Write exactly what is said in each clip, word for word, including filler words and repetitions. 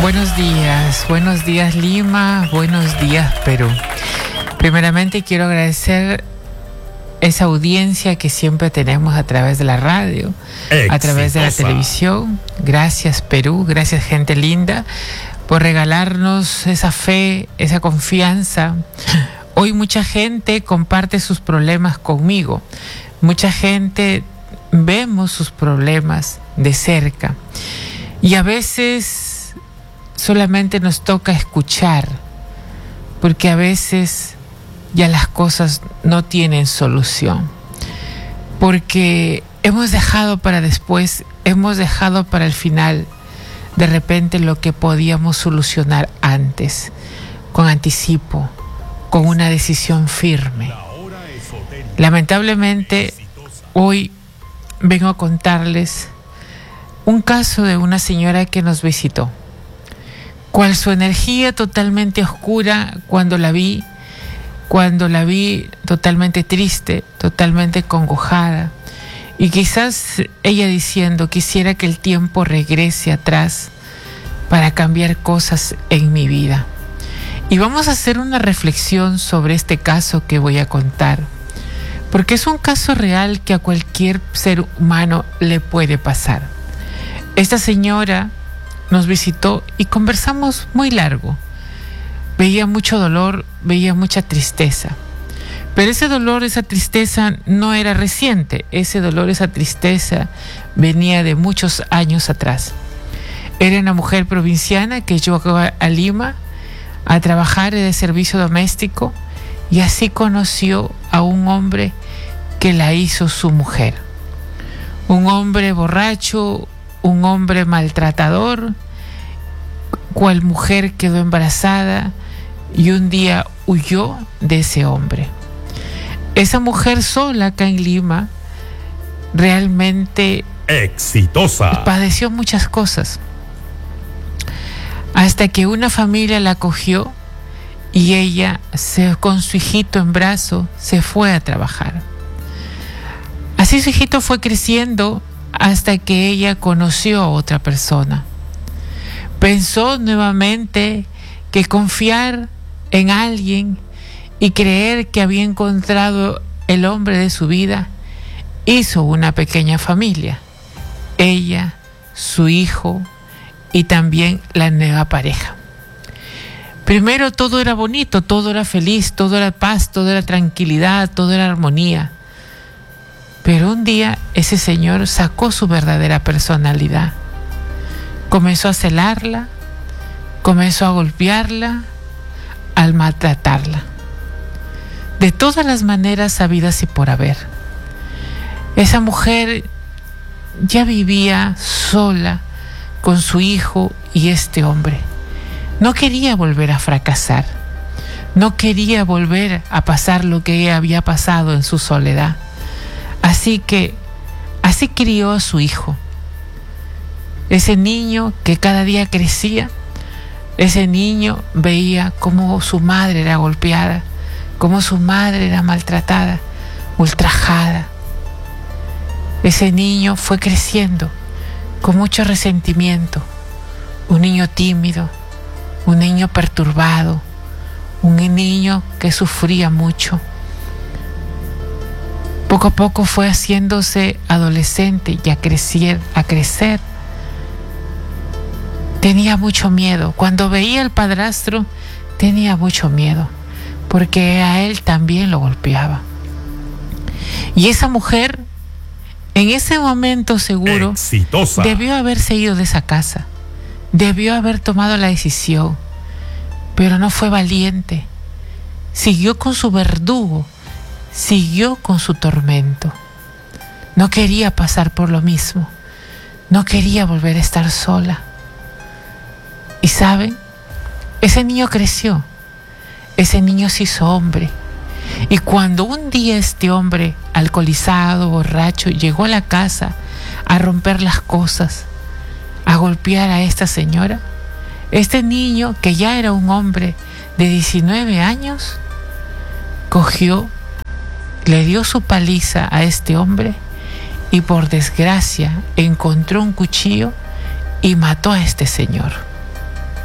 Buenos días, buenos días Lima, buenos días Perú. Primeramente quiero agradecer esa audiencia que siempre tenemos a través de la radio, Exitosa. A través de la televisión. Gracias Perú, gracias gente linda por regalarnos esa fe, esa confianza. Hoy mucha gente comparte sus problemas conmigo, mucha gente vemos sus problemas de cerca y a veces solamente nos toca escuchar, porque a veces ya las cosas no tienen solución, porque hemos dejado para después, hemos dejado para el final de repente lo que podíamos solucionar antes, con anticipo, con una decisión firme. Lamentablemente, hoy vengo a contarles un caso de una señora que nos visitó, cual su energía totalmente oscura cuando la vi, cuando la vi totalmente triste, totalmente congojada, y quizás ella diciendo, quisiera que el tiempo regrese atrás para cambiar cosas en mi vida. Y vamos a hacer una reflexión sobre este caso que voy a contar, porque es un caso real que a cualquier ser humano le puede pasar. Esta señora nos visitó y conversamos muy largo. Veía mucho dolor, veía mucha tristeza. Pero ese dolor, esa tristeza no era reciente. Ese dolor, esa tristeza venía de muchos años atrás. Era una mujer provinciana que llegó a Lima a trabajar de servicio doméstico y así conoció a un hombre que la hizo su mujer. Un hombre borracho, un hombre maltratador, cual mujer quedó embarazada y un día huyó de ese hombre. Esa mujer sola acá en Lima realmente exitosa padeció muchas cosas hasta que una familia la acogió y ella se, con su hijito en brazo se fue a trabajar. Así su hijito fue creciendo hasta que ella conoció a otra persona. Pensó nuevamente que confiar en alguien y creer que había encontrado el hombre de su vida, hizo una pequeña familia. Ella, su hijo y también la nueva pareja. Primero todo era bonito, todo era feliz, todo era paz, todo era tranquilidad, todo era armonía. Pero un día ese señor sacó su verdadera personalidad. Comenzó a celarla, comenzó a golpearla, a maltratarla. De todas las maneras habidas y por haber. Esa mujer ya vivía sola con su hijo y este hombre. No quería volver a fracasar. No quería volver a pasar lo que ella había pasado en su soledad. Así que así crió a su hijo. Ese niño que cada día crecía, ese niño veía cómo su madre era golpeada, cómo su madre era maltratada, ultrajada. Ese niño fue creciendo con mucho resentimiento, un niño tímido, un niño perturbado, un niño que sufría mucho. Poco a poco fue haciéndose adolescente y a crecer, a crecer. Tenía mucho miedo. Cuando veía al padrastro, tenía mucho miedo, porque a él también lo golpeaba. Y esa mujer, en ese momento seguro, exitosa, debió haberse ido de esa casa. Debió haber tomado la decisión, pero no fue valiente. Siguió con su verdugo, siguió con su tormento. No quería pasar por lo mismo. No quería volver a estar sola. Y saben, ese niño creció, ese niño se hizo hombre. Y cuando un día este hombre, alcoholizado, borracho, llegó a la casa a romper las cosas, a golpear a esta señora, este niño, que ya era un hombre de diecinueve años, cogió, le dio su paliza a este hombre y por desgracia encontró un cuchillo y mató a este señor.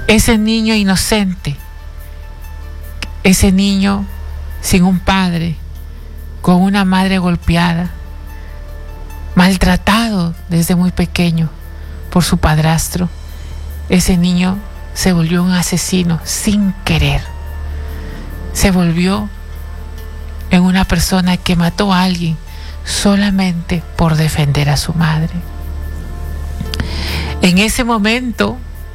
ese niño inocente, ese niño sin un padre, con una madre golpeada, maltratado desde muy pequeño por su padrastro, ese niño se volvió un asesino sin querer. Se volvió en una persona que mató a alguien solamente por defender a su madre. En ese momento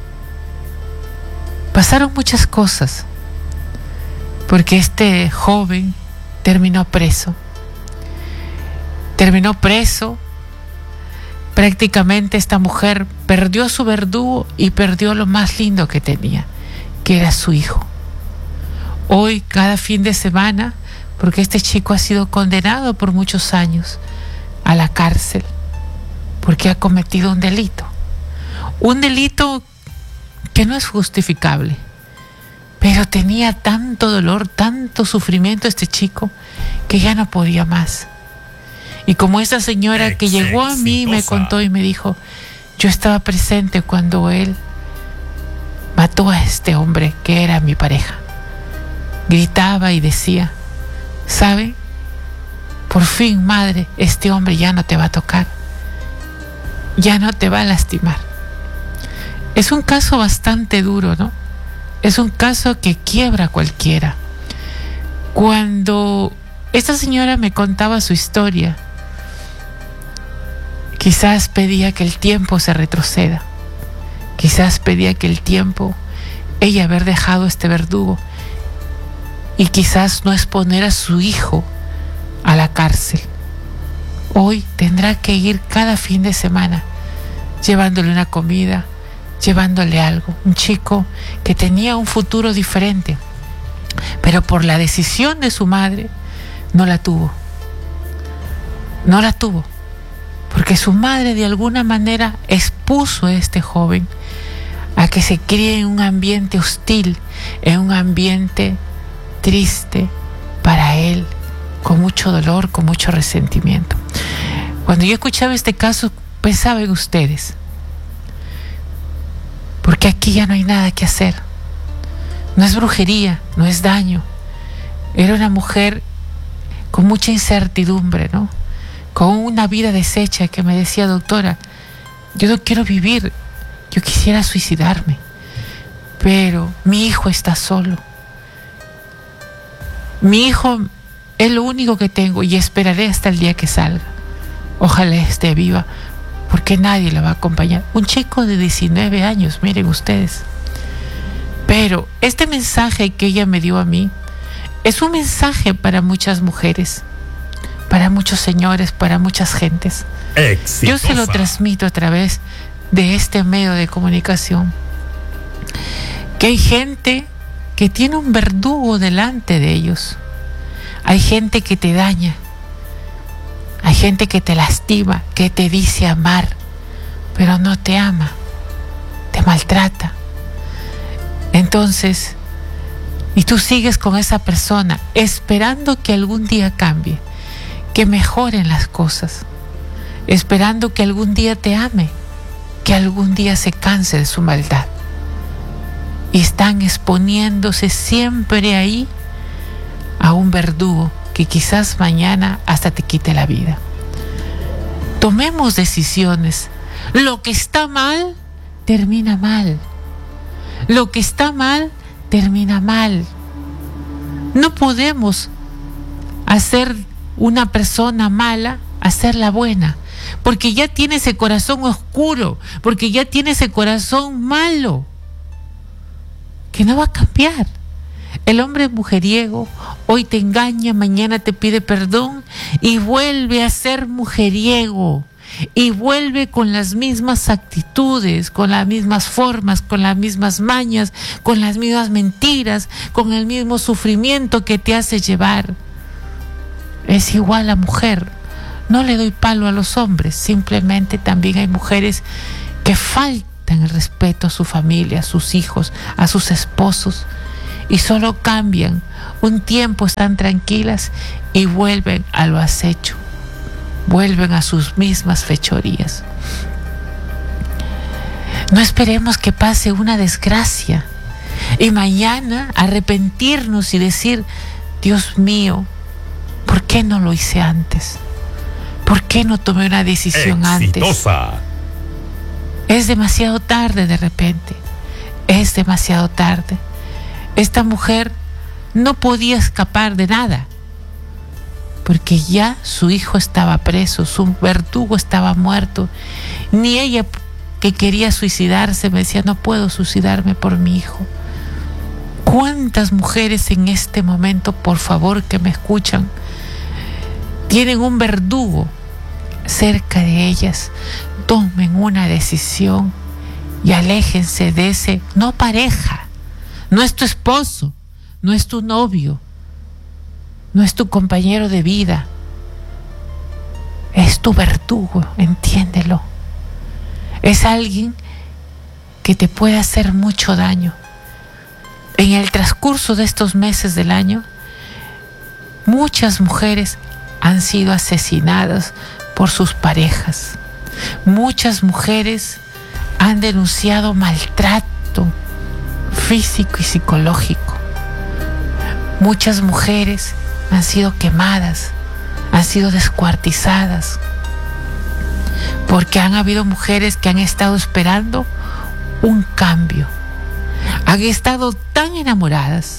pasaron muchas cosas, porque este joven terminó preso. Terminó preso. Prácticamente esta mujer perdió a su verdugo y perdió lo más lindo que tenía, que era su hijo. Hoy, cada fin de semana, porque este chico ha sido condenado por muchos años a la cárcel, porque ha cometido un delito. Un delito que no es justificable, pero tenía tanto dolor, tanto sufrimiento este chico, que ya no podía más. Y como esa señora Ex que llegó a mí me contó y me dijo, yo estaba presente cuando él mató a este hombre que era mi pareja. Gritaba y decía, ¿sabe? Por fin, madre, este hombre ya no te va a tocar, ya no te va a lastimar. Es un caso bastante duro, ¿no? Es un caso que quiebra a cualquiera. Cuando esta señora me contaba su historia, quizás pedía que el tiempo se retroceda. Quizás pedía que el tiempo, ella haber dejado este verdugo y quizás no exponer a su hijo a la cárcel. Hoy tendrá que ir cada fin de semana llevándole una comida, llevándole algo. Un chico que tenía un futuro diferente, pero por la decisión de su madre no la tuvo. No la tuvo. Porque su madre de alguna manera expuso a este joven a que se críe en un ambiente hostil, en un ambiente triste para él, con mucho dolor, con mucho resentimiento. Cuando yo escuchaba este caso, pensaba en ustedes, porque aquí ya no hay nada que hacer. No es brujería, no es daño. Era una mujer con mucha incertidumbre, ¿no? Con una vida deshecha, que me decía, doctora, yo no quiero vivir, yo quisiera suicidarme, pero mi hijo está solo. Mi hijo es lo único que tengo y esperaré hasta el día que salga. Ojalá esté viva, porque nadie la va a acompañar. Un chico de diecinueve años, miren ustedes. Pero este mensaje que ella me dio a mí es un mensaje para muchas mujeres, para muchos señores, para muchas gentes. Exitosa. Yo se lo transmito a través de este medio de comunicación, que hay gente que tiene un verdugo delante de ellos. Hay gente que te daña, hay gente que te lastima, que te dice amar, pero no te ama, te maltrata. Entonces, y tú sigues con esa persona esperando que algún día cambie, que mejoren las cosas, esperando que algún día te ame, que algún día se canse de su maldad. Y están exponiéndose siempre ahí a un verdugo que quizás mañana hasta te quite la vida. Tomemos decisiones. Lo que está mal, termina mal. Lo que está mal, termina mal. No podemos hacer una persona mala, hacerla buena, porque ya tiene ese corazón oscuro, porque ya tiene ese corazón malo, que no va a cambiar. El hombre mujeriego hoy te engaña, mañana te pide perdón y vuelve a ser mujeriego, y vuelve con las mismas actitudes, con las mismas formas, con las mismas mañas, con las mismas mentiras, con el mismo sufrimiento que te hace llevar. Es igual a mujer. No le doy palo a los hombres, simplemente también hay mujeres que faltan el respeto a su familia, a sus hijos, a sus esposos, y solo cambian. Un tiempo están tranquilas y vuelven a lo acecho, vuelven a sus mismas fechorías. No esperemos que pase una desgracia y mañana arrepentirnos y decir, Dios mío, ¿por qué no lo hice antes? ¿Por qué no tomé una decisión Exitosa. antes? Es demasiado tarde de repente. Es demasiado tarde. Esta mujer no podía escapar de nada, porque ya su hijo estaba preso, su verdugo estaba muerto. Ni ella, que quería suicidarse, me decía, no puedo suicidarme por mi hijo. ¿Cuántas mujeres en este momento, por favor, que me escuchan, tienen un verdugo cerca de ellas? Tomen una decisión y aléjense de ese, no pareja, no es tu esposo, no es tu novio, no es tu compañero de vida, es tu verdugo, entiéndelo. Es alguien que te puede hacer mucho daño. En el transcurso de estos meses del año, muchas mujeres han sido asesinadas por sus parejas. Muchas mujeres han denunciado maltrato físico y psicológico. Muchas mujeres han sido quemadas, han sido descuartizadas, porque han habido mujeres que han estado esperando un cambio. Han estado tan enamoradas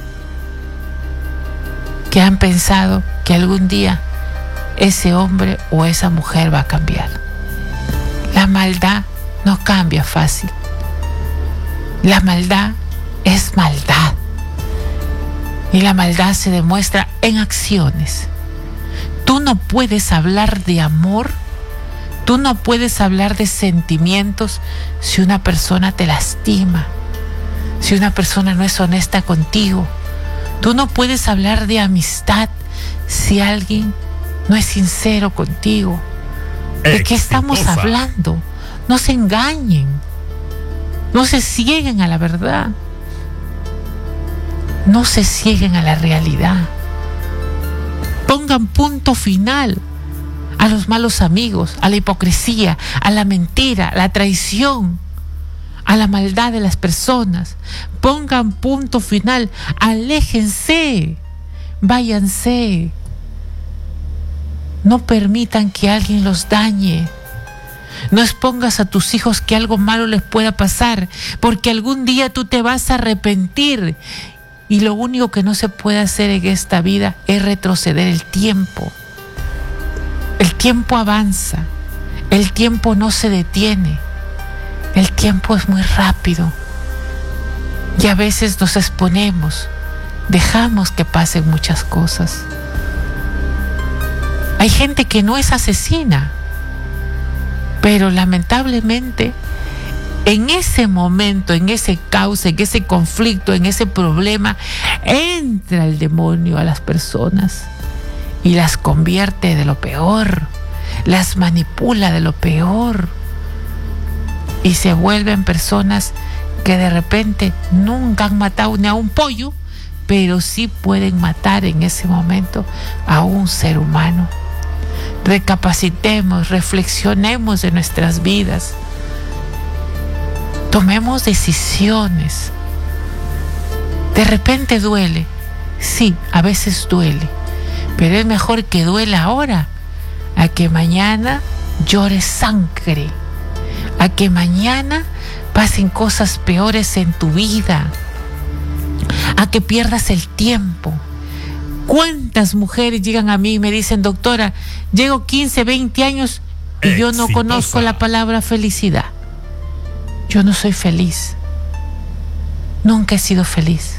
que han pensado que algún día ese hombre o esa mujer va a cambiar. La maldad no cambia fácil. La maldad es maldad. Y la maldad se demuestra en acciones. Tú no puedes hablar de amor, tú no puedes hablar de sentimientos si una persona te lastima, si una persona no es honesta contigo. Tú no puedes hablar de amistad si alguien no es sincero contigo. ¿De qué estamos hablando? No se engañen, no se cieguen a la verdad, no se cieguen a la realidad. Pongan punto final a los malos amigos, a la hipocresía, a la mentira, a la traición, a la maldad de las personas. Pongan punto final, aléjense, váyanse. No permitan que alguien los dañe. No expongas a tus hijos que algo malo les pueda pasar, porque algún día tú te vas a arrepentir. Y lo único que no se puede hacer en esta vida es retroceder el tiempo. El tiempo avanza, el tiempo no se detiene, el tiempo es muy rápido. Y a veces nos exponemos, dejamos que pasen muchas cosas. Hay gente que no es asesina, pero lamentablemente en ese momento, en ese caos, en ese conflicto, en ese problema, entra el demonio a las personas y las convierte de lo peor, las manipula de lo peor y se vuelven personas que de repente nunca han matado ni a un pollo, pero sí pueden matar en ese momento a un ser humano. Recapacitemos, reflexionemos de nuestras vidas. Tomemos decisiones. De repente duele. Sí, a veces duele. Pero es mejor que duela ahora a que mañana llores sangre. A que mañana pasen cosas peores en tu vida. A que pierdas el tiempo. ¿Cuántas mujeres llegan a mí y me dicen, doctora, llevo quince, veinte años y yo no conozco la palabra felicidad? Yo no soy feliz. Nunca he sido feliz.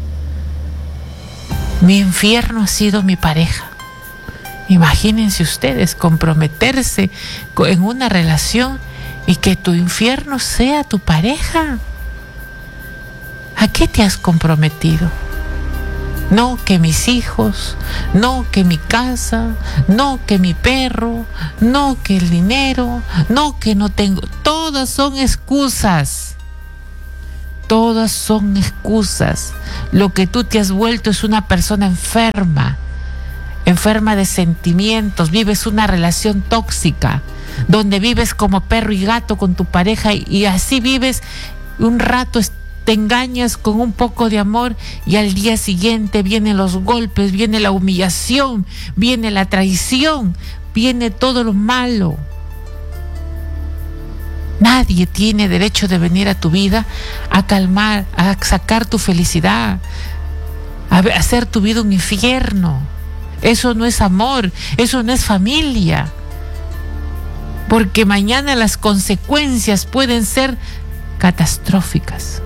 Mi infierno ha sido mi pareja. Imagínense ustedes comprometerse en una relación y que tu infierno sea tu pareja. ¿A qué te has comprometido? No que mis hijos, no que mi casa, no que mi perro, no que el dinero, no que no tengo. Todas son excusas. Todas son excusas. Lo que tú te has vuelto es una persona enferma. enferma de sentimientos, vives una relación tóxica, donde vives como perro y gato con tu pareja y, y así vives un rato, te engañas con un poco de amor y al día siguiente vienen los golpes, viene la humillación, viene la traición, viene todo lo malo. Nadie tiene derecho de venir a tu vida a calmar, a sacar tu felicidad, a hacer tu vida un infierno. Eso no es amor, eso no es familia. Porque mañana las consecuencias pueden ser catastróficas.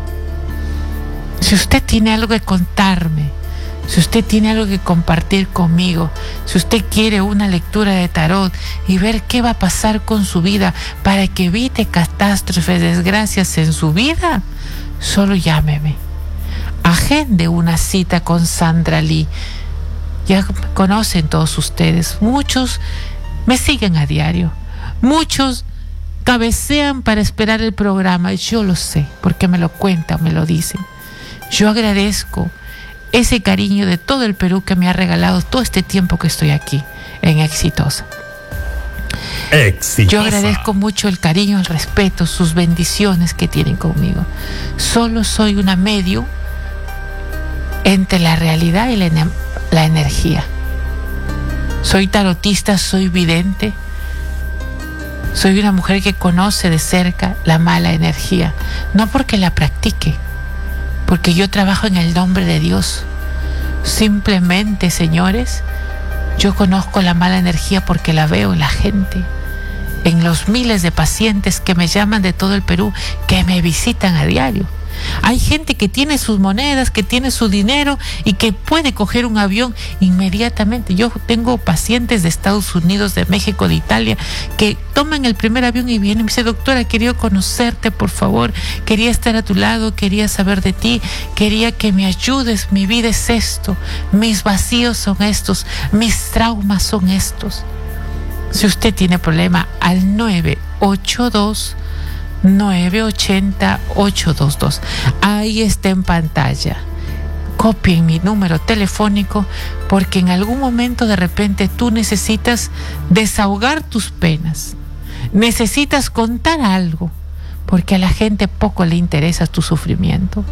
Si usted tiene algo que contarme, si usted tiene algo que compartir conmigo, si usted quiere una lectura de tarot y ver qué va a pasar con su vida para que evite catástrofes, desgracias en su vida, solo llámeme. Agende una cita con Sandra Lee. Ya conocen todos ustedes. Muchos me siguen a diario. Muchos cabecean para esperar el programa. Yo lo sé, porque me lo cuentan, me lo dicen. Yo agradezco ese cariño de todo el Perú que me ha regalado todo este tiempo que estoy aquí en Exitosa. Exitosa. Yo agradezco mucho el cariño, el respeto, sus bendiciones que tienen conmigo. Solo soy una medio entre la realidad y la, la energía. Soy tarotista, soy vidente. Soy una mujer que conoce de cerca la mala energía, no porque la practique, porque yo trabajo en el nombre de Dios. Simplemente, señores, yo conozco la mala energía porque la veo en la gente, en los miles de pacientes que me llaman de todo el Perú, que me visitan a diario. Hay gente que tiene sus monedas, que tiene su dinero y que puede coger un avión inmediatamente. Yo tengo pacientes de Estados Unidos, de México, de Italia, que toman el primer avión y vienen y me dicen: doctora, quería conocerte, por favor, quería estar a tu lado, quería saber de ti, quería que me ayudes, mi vida es esto, mis vacíos son estos, mis traumas son estos. Si usted tiene problema, al nueve ocho dos, nueve ocho cero, ocho dos dos. Ahí está en pantalla. Copien mi número telefónico porque en algún momento de repente tú necesitas desahogar tus penas. Necesitas contar algo porque a la gente poco le interesa tu sufrimiento.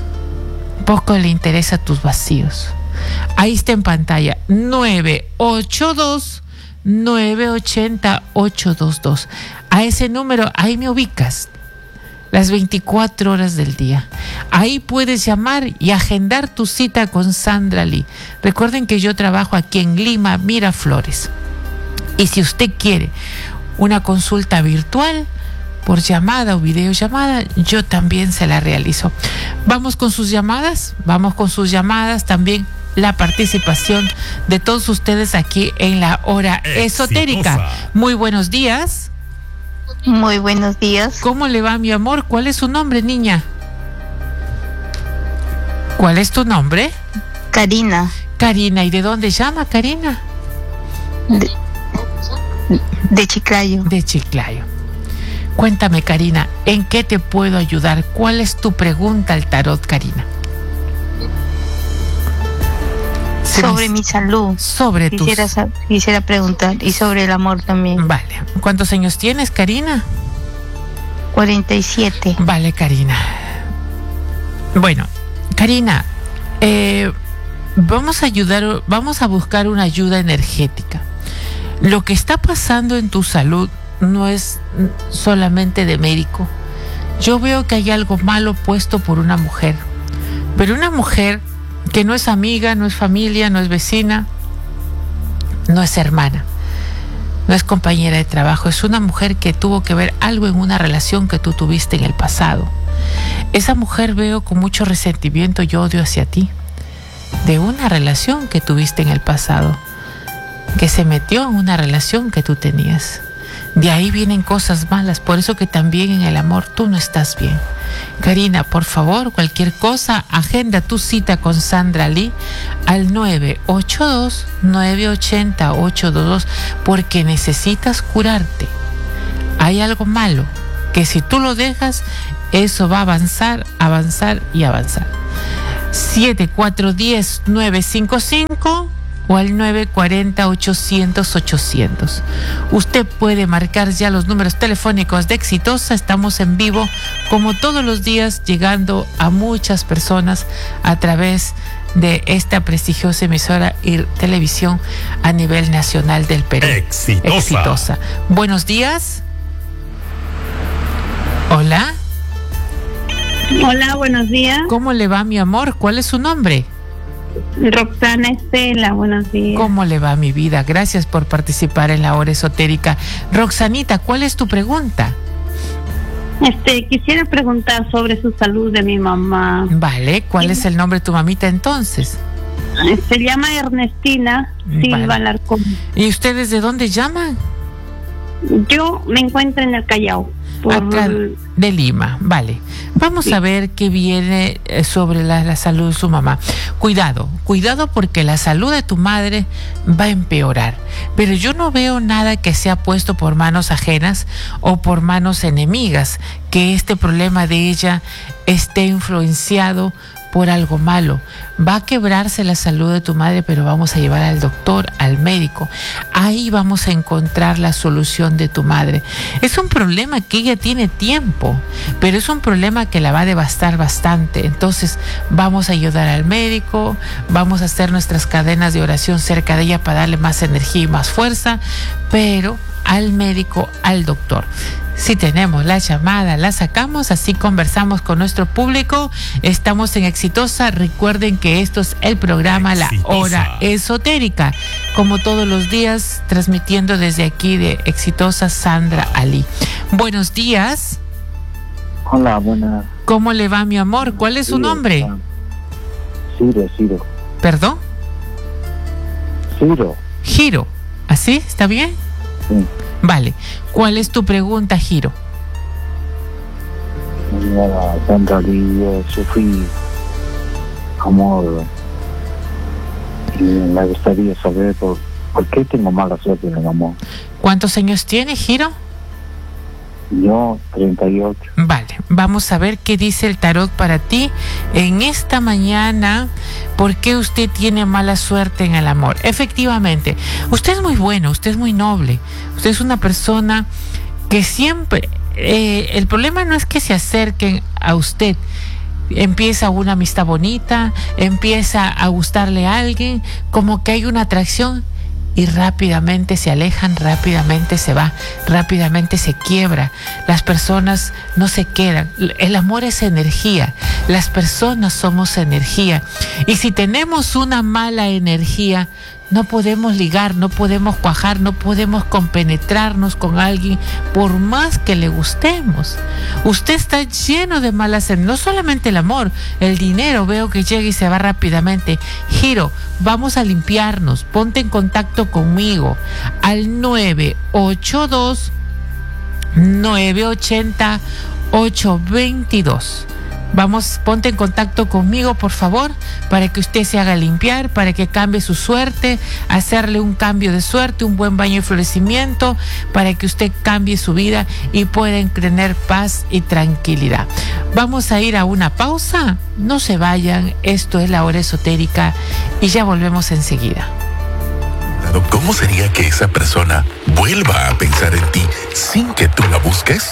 Poco le interesa tus vacíos. Ahí está en pantalla. nueve ocho dos, nueve ocho cero, ocho dos dos. A ese número, ahí me ubicas las veinticuatro horas del día. Ahí puedes llamar y agendar tu cita con Sandra Lee. Recuerden que yo trabajo aquí en Lima, Miraflores. Y si usted quiere una consulta virtual, por llamada o videollamada, yo también se la realizo. Vamos con sus llamadas, vamos con sus llamadas también. La participación de todos ustedes aquí en la hora esotérica. Exitosa. Muy buenos días. Muy buenos días. ¿Cómo le va, mi amor? ¿Cuál es su nombre, niña? ¿Cuál es tu nombre? Karina. Karina. ¿Y de dónde llama, Karina? De, de Chiclayo. De Chiclayo. Cuéntame, Karina, ¿en qué te puedo ayudar? ¿Cuál es tu pregunta al tarot, Karina? Sobre mi salud. Sobre tu... Quisiera, sab- quisiera preguntar. Y sobre el amor también. Vale. ¿Cuántos años tienes, Karina? cuarenta y siete. Vale, Karina. Bueno, Karina, eh, vamos a ayudar, vamos a buscar una ayuda energética. Lo que está pasando en tu salud no es solamente de médico. Yo veo que hay algo malo puesto por una mujer, pero una mujer que no es amiga, no es familia, no es vecina, no es hermana, no es compañera de trabajo, es una mujer que tuvo que ver algo en una relación que tú tuviste en el pasado. Esa mujer veo con mucho resentimiento y odio hacia ti, de una relación que tuviste en el pasado, que se metió en una relación que tú tenías. De ahí vienen cosas malas, por eso que también en el amor tú no estás bien. Karina, por favor, cualquier cosa, agenda tu cita con Sandra Lee al nueve ocho dos, nueve ocho cero, ocho dos dos porque necesitas curarte. Hay algo malo que si tú lo dejas, eso va a avanzar, avanzar y avanzar. siete cuatro uno cero, nueve cinco cinco, o al nueve cuatro cero, ochocientos, ochocientos. Usted puede marcar ya los números telefónicos de Exitosa. Estamos en vivo como todos los días, llegando a muchas personas a través de esta prestigiosa emisora y televisión a nivel nacional del Perú. Exitosa. Exitosa. Buenos días. Hola. Hola, buenos días. ¿Cómo le va, mi amor? ¿Cuál es su nombre? Roxana Estela, buenos días. ¿Cómo le va, mi vida? Gracias por participar en la hora esotérica. Roxanita, ¿cuál es tu pregunta? Este, quisiera preguntar sobre su salud de mi mamá. Vale, ¿cuál es el nombre de tu mamita entonces? Se llama Ernestina Silva Vale. Alarcón. ¿Y ustedes de dónde llaman? Yo me encuentro en el Callao. Por... Acá de Lima, vale. Vamos Sí. a ver qué viene eh, sobre la, la salud de su mamá. Cuidado, cuidado porque la salud de tu madre va a empeorar. Pero yo no veo nada que sea puesto por manos ajenas o por manos enemigas, que este problema de ella esté influenciado por algo malo. Va a quebrarse la salud de tu madre, pero vamos a llevar al doctor, al médico. Ahí vamos a encontrar la solución de tu madre. Es un problema que ella tiene tiempo, pero es un problema que la va a devastar bastante. Entonces vamos a ayudar al médico, vamos a hacer nuestras cadenas de oración cerca de ella para darle más energía y más fuerza, pero al médico, al doctor. Si tenemos la llamada, la sacamos, así conversamos con nuestro público. Estamos en Exitosa. Recuerden que esto es el programa Exitosa. La Hora Esotérica. Como todos los días, transmitiendo desde aquí de Exitosa, Sandra Ali. Buenos días. Hola, buenas. ¿Cómo le va, mi amor? ¿Cuál es su nombre? Ciro, Ciro. ¿Perdón? Ciro. Giro. ¿Así? ¿Está bien? Sí. Vale. ¿Cuál es tu pregunta, Giro? Mira, Sandra Ali, yo sufrí amor y me gustaría saber por, por qué tengo mala suerte en el amor. ¿Cuántos años tiene, Giro? Yo, treinta y ocho. Vale, vamos a ver qué dice el tarot para ti en esta mañana. ¿Por qué usted tiene mala suerte en el amor? Efectivamente, usted es muy bueno, usted es muy noble. Usted es una persona que siempre... Eh, el problema no es que se acerquen a usted. Empieza una amistad bonita, empieza a gustarle a alguien, como que hay una atracción y rápidamente se alejan, rápidamente se va, rápidamente se quiebra. Las personas no se quedan. El amor es energía. Las personas somos energía. Y si tenemos una mala energía, no podemos ligar, no podemos cuajar, no podemos compenetrarnos con alguien por más que le gustemos. Usted está lleno de malas energías, no solamente el amor, el dinero veo que llega y se va rápidamente. Giro, vamos a limpiarnos, ponte en contacto conmigo al nueve ocho dos, nueve ocho cero, ocho dos dos. Vamos, ponte en contacto conmigo, por favor, para que usted se haga limpiar, para que cambie su suerte, hacerle un cambio de suerte, un buen baño de florecimiento, para que usted cambie su vida y pueda tener paz y tranquilidad. Vamos a ir a una pausa, no se vayan, esto es La Hora Esotérica y ya volvemos enseguida. ¿Cómo sería que esa persona vuelva a pensar en ti sin que tú la busques?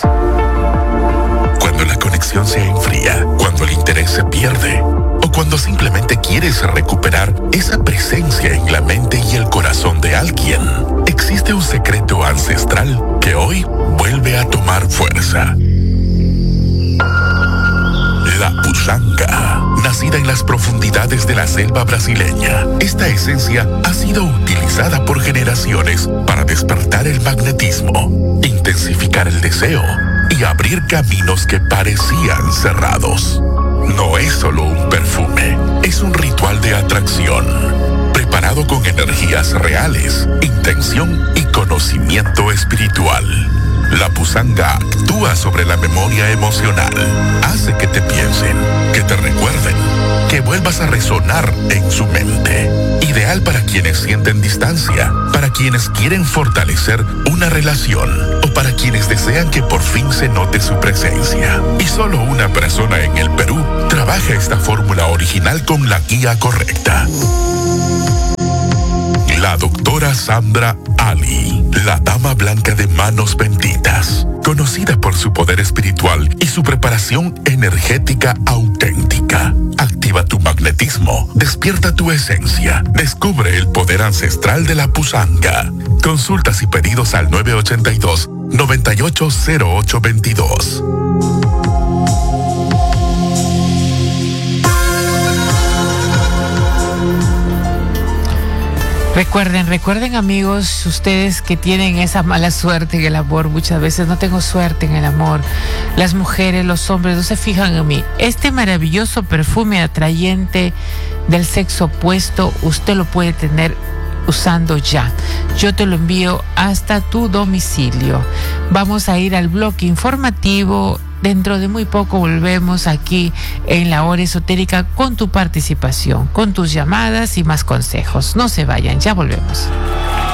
Cuando la conexión se enfría, cuando el interés se pierde, o cuando simplemente quieres recuperar esa presencia en la mente y el corazón de alguien, existe un secreto ancestral que hoy vuelve a tomar fuerza. La pusanga, nacida en las profundidades de la selva brasileña, esta esencia ha sido utilizada por generaciones para despertar el magnetismo, intensificar el deseo y abrir caminos que parecían cerrados. No es solo un perfume, es un ritual de atracción, preparado con energías reales, intención y conocimiento espiritual. La pusanga actúa sobre la memoria emocional, hace que te piensen, que te recuerden, que vuelvas a resonar en su mente. Ideal para quienes sienten distancia, para quienes quieren fortalecer una relación o para quienes desean que por fin se note su presencia. Y solo una persona en el Perú trabaja esta fórmula original con la guía correcta. la doctora Sandra Ali, la dama blanca de manos benditas, conocida por su poder espiritual y su preparación energética auténtica. Activa tu magnetismo, despierta tu esencia, descubre el poder ancestral de la pusanga. Consultas y pedidos al nueve ocho dos, nueve ocho cero ocho dos dos. Recuerden, recuerden amigos, ustedes que tienen esa mala suerte en el amor, muchas veces no tengo suerte en el amor. Las mujeres, los hombres no se fijan en mí. Este maravilloso perfume atrayente del sexo opuesto, usted lo puede tener usando ya. Yo te lo envío hasta tu domicilio. Vamos a ir al bloque informativo. Dentro de muy poco volvemos aquí en La Hora Esotérica con tu participación, con tus llamadas y más consejos. No se vayan, ya volvemos.